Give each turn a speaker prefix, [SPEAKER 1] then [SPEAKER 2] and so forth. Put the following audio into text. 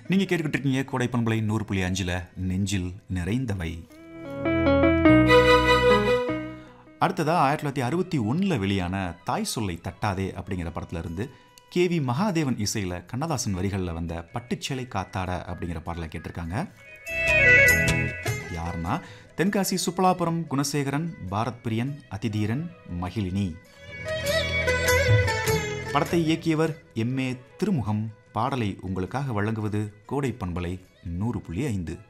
[SPEAKER 1] நீங்க கேட்டுக்கிட்டு இருக்கீங்க கோடை பண்பலை 100.5 நெஞ்சில் நிறைந்தவை. அடுத்ததா 1961 வெளியான தாய் சொல்லை தட்டாதே அப்படிங்கிற படத்துல இருந்து KV மகாதேவன் இசையில கண்ணதாசன் வரிகளில் வந்த பட்டுச்சேலை காத்தாட அப்படிங்கிற பாடலை கேட்டிருக்காங்க. யாருன்னா தென்காசி சுப்பலாபுரம் குணசேகரன், பாரத் பிரியன், அதிதீரன், மகிழினி. படத்தை இயக்கியவர் MA திருமுகம். பாடலை உங்களுக்காக வழங்குவது கோடை பண்பலை 100.5.